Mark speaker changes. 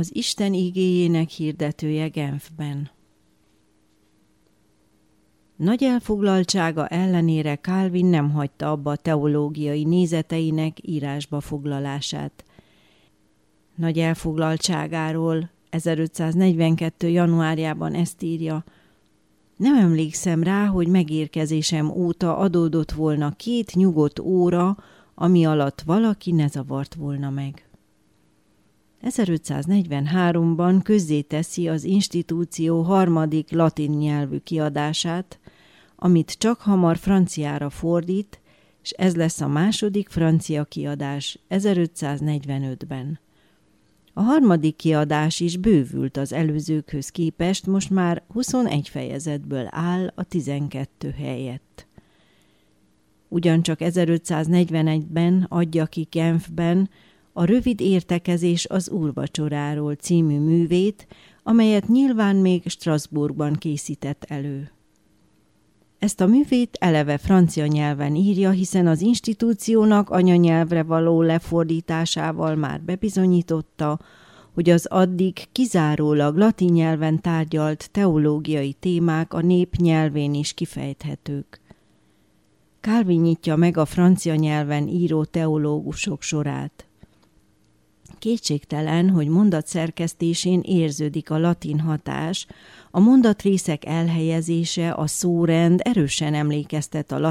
Speaker 1: az Isten igéjének hirdetője Genfben. Nagy elfoglaltsága ellenére Calvin nem hagyta abba a teológiai nézeteinek írásba foglalását. Nagy elfoglaltságáról 1542. januárjában ezt írja: nem emlékszem rá, hogy megérkezésem óta adódott volna 2 nyugodt óra, ami alatt valaki ne zavart volna meg. 1543-ban közzéteszi az institúció 3. latin nyelvű kiadását, amit csak hamar franciára fordít, és ez lesz a 2. francia kiadás 1545-ben. A 3. kiadás is bővült az előzőkhöz képest, most már 21 fejezetből áll a 12 helyett. Ugyancsak 1541-ben adja ki Genfben a Rövid értekezés az úrvacsoráról című művét, amelyet nyilván még Strasbourgban készített elő. Ezt a művét eleve francia nyelven írja, hiszen az institúciónak anyanyelvre való lefordításával már bebizonyította, hogy az addig kizárólag latin nyelven tárgyalt teológiai témák a nép nyelvén is kifejthetők. Calvin nyitja meg a francia nyelven író teológusok sorát. Kétségtelen, hogy mondatszerkesztésén érződik a latin hatás, a mondatrészek elhelyezése, a szórend erősen emlékeztet a